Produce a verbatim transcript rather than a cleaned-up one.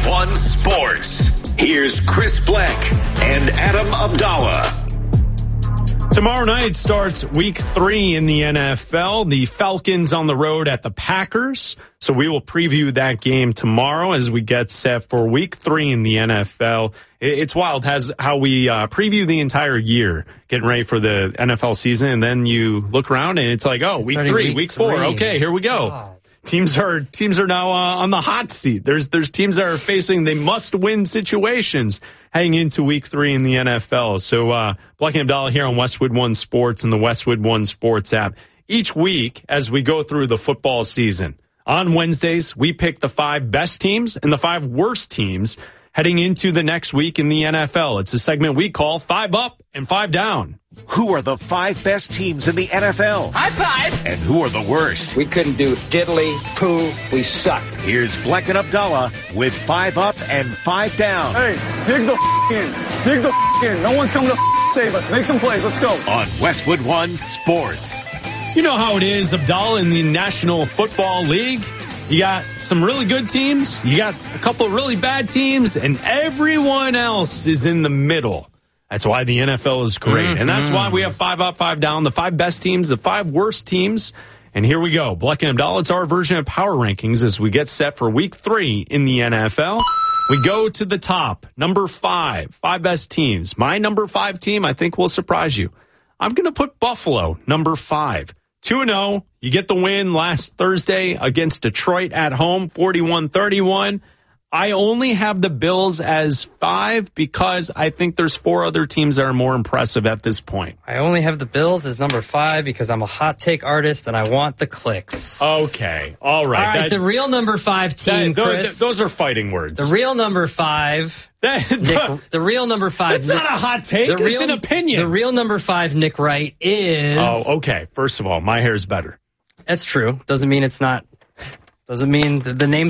One Sports. Here's Chris Black and Adam Abdallah. Tomorrow night starts week three in the N F L. The Falcons on the road at the Packers. So we will preview that game tomorrow as we get set for week three in the N F L. It's wild has how we uh, preview the entire year, getting ready for the N F L season. And then you look around and it's like, oh, week three, week, week four. Three. Okay, here we go. God. Teams are teams are now uh, on the hot seat. There's there's teams that are facing they must win situations heading into week three in the N F L. So uh, Black and Abdallah here on Westwood One Sports and the Westwood One Sports app. Each week as we go through the football season, on Wednesdays we pick the five best teams and the five worst teams heading into the next week in the N F L. It's a segment we call Five Up and Five Down. Who are the five best teams in the N F L? High five! And who are the worst? We couldn't do diddly poo. We suck. Here's Black and Abdallah with Five Up and Five Down. Hey, dig the in. Dig the in. No one's coming to save us. Make some plays. Let's go. On Westwood One Sports. You know how it is, Abdallah, in the National Football League. You got some really good teams. You got a couple of really bad teams. And everyone else is in the middle. That's why the N F L is great. Mm-hmm. And that's why we have Five Up, Five Down, the five best teams, the five worst teams. And here we go. Black and Abdallah, it's our version of Power Rankings as we get set for week three in the N F L. We go to the top, number five, five best teams. My number five team, I think, will surprise you. I'm going to put Buffalo, number five. two and oh, you get the win last Thursday against Detroit at home, forty-one thirty-one. I only have the Bills as five because I think there's four other teams that are more impressive at this point. I only have the Bills as number five because I'm a hot take artist and I want the clicks. Okay. All right. All right. That, the real number five team, that, Chris. Those, those are fighting words. The real number five. That, Nick, the real number five. It's not a hot take. The it's real, an opinion. The real number five, Nick Wright, is. Oh, okay. First of all, my hair's better. That's true. Doesn't mean it's not. Doesn't mean the, the name